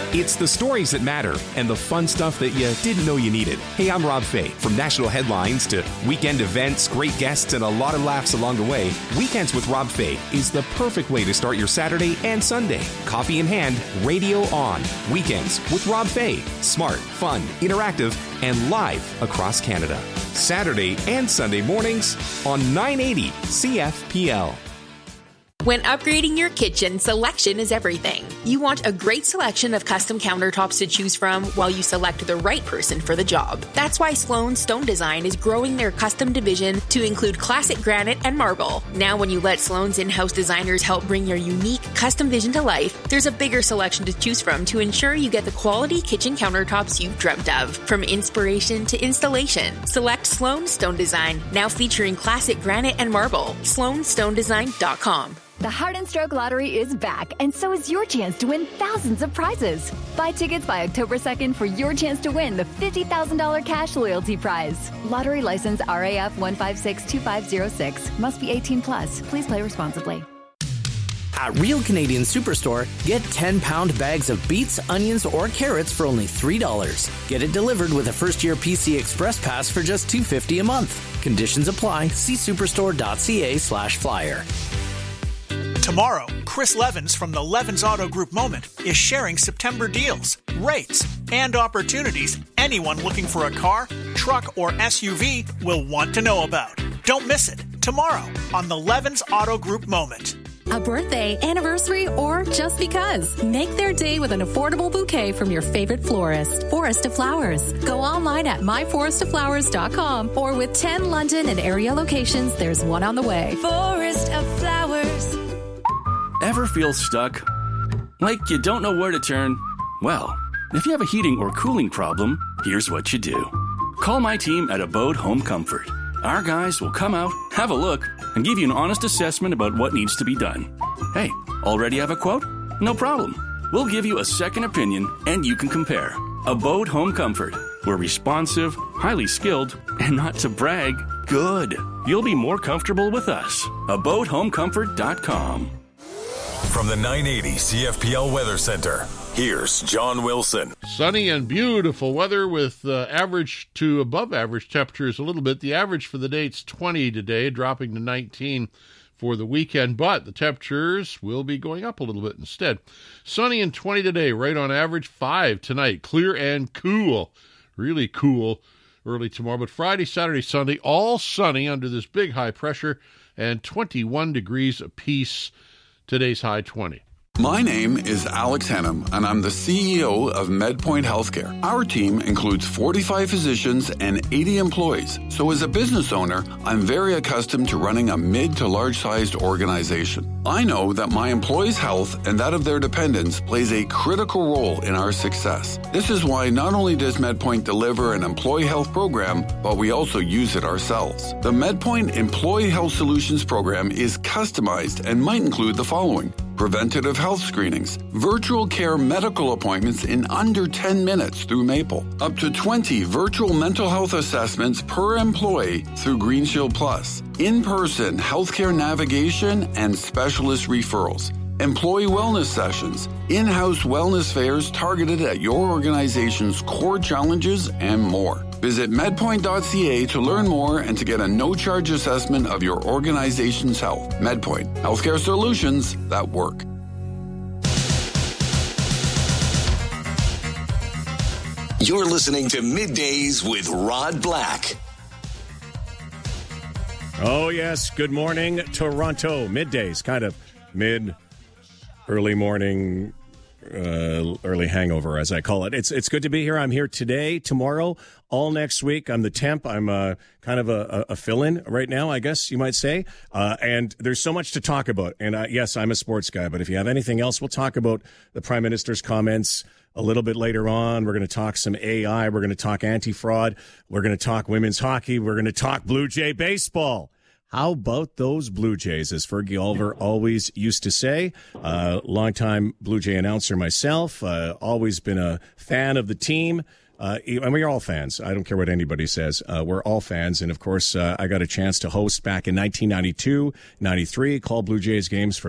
It's the stories that matter and the fun stuff that you didn't know you needed. Hey, I'm Rob Fay. From national headlines to weekend events, great guests, and a lot of laughs along the way, Weekends with Rob Fay is the perfect way to start your Saturday and Sunday. Coffee in hand, radio on. Weekends with Rob Fay. Smart, fun, interactive, and live across Canada. Saturday and Sunday mornings on 980 CFPL. When upgrading your kitchen, selection is everything. You want a great selection of custom countertops to choose from while you select the right person for the job. That's why Sloan Stone Design is growing their custom division to include classic granite and marble. Now when you let Sloan's in-house designers help bring your unique custom vision to life, there's a bigger selection to choose from to ensure you get the quality kitchen countertops you've dreamt of. From inspiration to installation, select Sloan Stone Design, now featuring classic granite and marble. SloanStoneDesign.com. The Heart and Stroke Lottery is back, and so is your chance to win thousands of prizes. Buy tickets by October 2nd for your chance to win the $50,000 cash loyalty prize. Lottery license RAF 1562506. Must be 18 plus. Please play responsibly. At Real Canadian Superstore, get 10-pound bags of beets, onions, or carrots for only $3. Get it delivered with a first-year PC Express Pass for just $2.50 a month. Conditions apply. See superstore.ca/flyer. Tomorrow, Chris Levins from the Levins Auto Group Moment is sharing September deals, rates, and opportunities anyone looking for a car, truck, or SUV will want to know about. Don't miss it tomorrow on the Levins Auto Group Moment. A birthday, anniversary, or just because. Make their day with an affordable bouquet from your favorite florist, Forest of Flowers. Go online at myforestoflowers.com or with 10 London and area locations, there's one on the way. Forest of Flowers. Ever feel stuck? Like you don't know where to turn? Well, if you have a heating or cooling problem, here's what you do. Call my team at Abode Home Comfort. Our guys will come out, have a look, and give you an honest assessment about what needs to be done. Hey, already have a quote? No problem. We'll give you a second opinion, and you can compare. Abode Home Comfort. We're responsive, highly skilled, and not to brag, good. You'll be more comfortable with us. AbodeHomeComfort.com. From the 980 CFPL Weather Center, here's John Wilson. Sunny and beautiful weather with average to above average temperatures a little bit. The average for the day, it's 20 today, dropping to 19 for the weekend, but the temperatures will be going up a little bit instead. Sunny and 20 today, right on average. 5 tonight, clear and cool. Really cool early tomorrow, but Friday, Saturday, Sunday, all sunny under this big high pressure and 21 degrees apiece. Today's high 20. My name is Alex Hennum, and I'm the CEO of MedPoint Healthcare. Our team includes 45 physicians and 80 employees. So as a business owner, I'm very accustomed to running a mid to large-sized organization. I know that my employees' health and that of their dependents plays a critical role in our success. This is why not only does MedPoint deliver an employee health program, but we also use it ourselves. The MedPoint Employee Health Solutions program is customized and might include the following: preventative health screenings, virtual care medical appointments in under 10 minutes through Maple, up to 20 virtual mental health assessments per employee through Green Shield Plus, in-person healthcare navigation and specialist referrals, employee wellness sessions, in-house wellness fairs targeted at your organization's core challenges, and more. Visit medpoint.ca to learn more and to get a no-charge assessment of your organization's health. MedPoint, healthcare solutions that work. You're listening to Middays with Rod Black. Oh, yes. Good morning, Toronto. Middays, kind of early morning, early hangover, as I call it. It's good to be here. I'm here today, tomorrow, all next week. I'm the temp. I'm kind of a fill-in right now, I guess you might say. And there's so much to talk about. And yes, I'm a sports guy, but if you have anything else, we'll talk about the Prime Minister's comments a little bit later on. We're going to talk some AI. We're going to talk anti-fraud. We're going to talk women's hockey. We're going to talk Blue Jay baseball. How about those Blue Jays, as Fergie Oliver always used to say. Longtime Blue Jay announcer myself. Always been a fan of the team. And we're all fans. I don't care what anybody says. We're all fans. And, of course, I got a chance to host back in 1992, 93, call Blue Jays games for